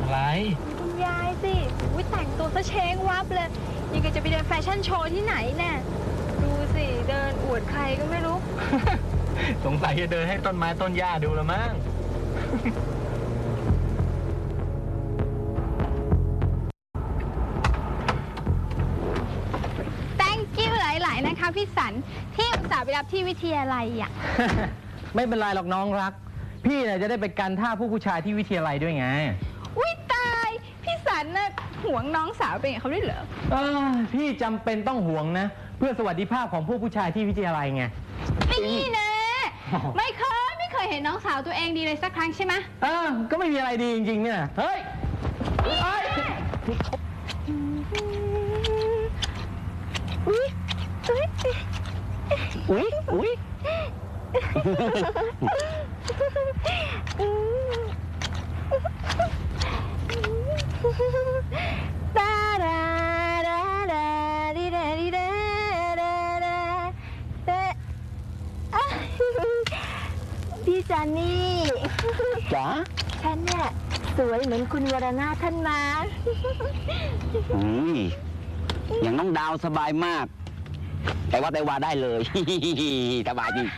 อะไรคุณยายสิแต่งตัวซะเช้งวับเลยยังจะไปเดินแฟชั่นโชว์ที่ไหนแน่ดูสิเดินอวดใครก็ไม่รู้สงสัยจะเดินให้ต้นไม้ต้นหญ้าดูละมั้ง thank you หลายๆนะคะพี่สันที่อุตส่าห์ไปรับที่วิทยาลัยอ่ะไม่เป็นไรหรอกน้องรักพี่เนี่ยจะได้ไปกันท่าผู้ชายที่วิทยาลัยด้วยไงอุ้ยตายพี่สันน่ะห่วงน้องสาวเป็นอย่างเขาด้วยเหรอพี่จำเป็นต้องห่วงนะเพื่อสวัสดิภาพของผู้ชายที่วิทยาลัยไงนี่นะไม่เคยเห็นน้องสาวตัวเองดีเลยสักครั้งใช่ไหมก็ไม่มีอะไรดีจริงๆเนี่ยเฮ้ยอุ๊ยพี่จานี่จ๋าฉันเนี่ยสวยเหมือนคุณวรนาถท่านมาอย่างน้องดาวสบายมากแต่ว่าไปวาได้เลยสบายดี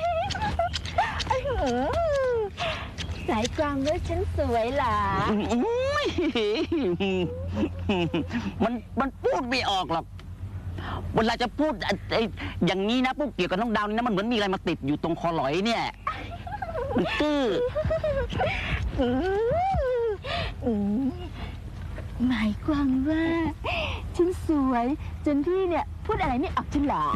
สายความว่าฉันสวยหรอมันพูดไม่ออกหรอกเวลาจะพูดอย่างนี้นะพูดเกี่ยวกับน้องดาวนี่นะมันเหมือนมีอะไรมาติดอยู่ตรงคอหลอยเนี่ยมันตื้อหมายความว่าฉันสวยจนพี่เนี่ยพูดอะไรไม่ออกจริงหรอ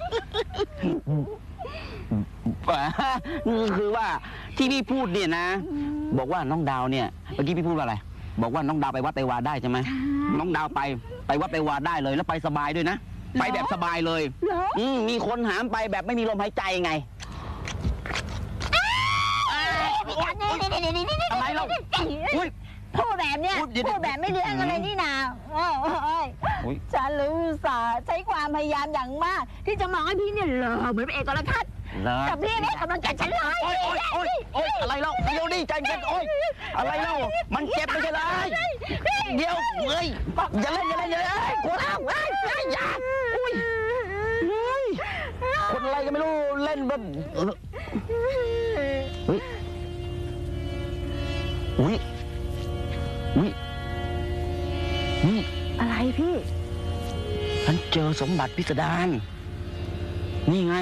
คือว่าที่พี่พูดเนี่ยนะบอกว่าน้องดาวเนี่ยเมื่อกี้พี่พูดว่าอะไรบอกว่าน้องดาวไปวัดไปวาได้ใช่ไหมน้องดาวไปวัดไปวาได้เลยแล้วไปสบายด้วยนะไปแบบสบายเลยมีคนหามไปแบบไม่มีลมหายใจไงอะไรเราพูดแบบเนี้ยพูดแบบไม่เลี้ยงอะไรนี่นาฉันรู้สาใช้ความพยายามอย่างมากที่จะมองให้พี่เนี่ยหล่อเหมือนพระเอกกรทัศน์แต่พี่เนี่ยกำลังจะฉันเลยอะไรเล่าเดี๋ยวดิใจเย็นอะไรเล่ามันเจ็บไม่ใช่เลยเดี๋ยวอย่าเล่นกลัวแล้วอย่าคนอะไรก็ไม่รู้เล่นแบบนี่อะไรพี่ฉันเจอสมบัติพิสดารนี่ไง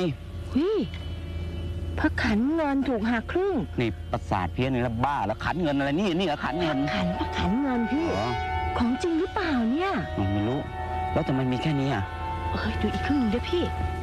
พระขันเงินถูกหักครึ่งนี่ประสาทเพี้ยนนี่แล้วบ้าแล้วขันเงินอะไรนี่เหรอขันเงินพระขันเงินพี่ของจริงหรือเปล่าเนี่ยไม่รู้แล้วทำไมมีแค่นี้อ่ะดูอีกครึ่งนึงด้วยพี่